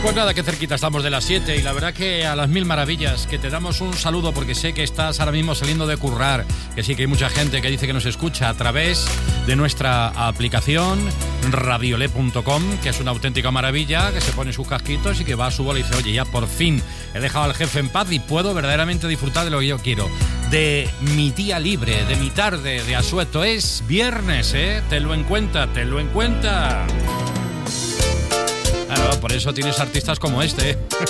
Pues nada, que cerquita estamos de las 7 y la verdad que a las mil maravillas, que te damos un saludo porque sé que estás ahora mismo saliendo de currar, que sí que hay mucha gente que dice que nos escucha a través de nuestra aplicación radiole.com, que es una auténtica maravilla, que se pone sus casquitos y que va a su bola y dice, oye, ya por fin he dejado al jefe en paz y puedo verdaderamente disfrutar de lo que yo quiero, de mi día libre, de mi tarde de asueto. Es viernes, tenlo en cuenta, tenlo en cuenta. Claro, por eso tienes artistas como este.